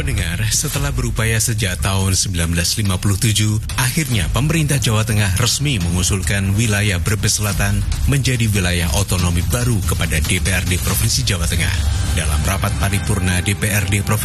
Pendengar, setelah berupaya sejak tahun 1957, akhirnya pemerintah Jawa Tengah resmi mengusulkan wilayah Brebes Selatan menjadi wilayah otonomi baru kepada DPRD Provinsi Jawa Tengah. Dalam rapat paripurna DPRD Provinsi